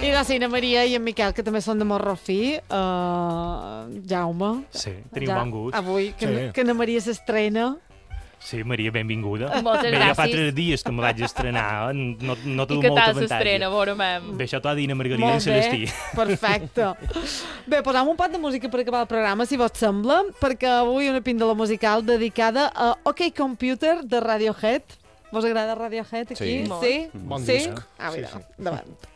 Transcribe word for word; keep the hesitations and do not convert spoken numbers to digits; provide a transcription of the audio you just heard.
I la Sina Maria i en Miquel, que també són de Morrofí. Uh, Jaume. Sí, tenim ja, bon gust. Avui, que, sí. que na Maria s'estrena. Sí, Maria, benvinguda. Moltes Bé, gràcies. ja fa tres dies que me vaig estrenar, no, no t'ho I que molta tal avantatge. s'estrena, veurem. Bé, això t'ho ha dit na Margarida i en Celestí. Perfecte. Bé, posam un pot de música per acabar el programa, si vos sembla, perquè avui una píndola musical dedicada a OK Computer de Radiohead. Vos agrada Radiohead aquí? Sí. Sí? Bon sí? disc. Ah, mira, Sí, sí. davant.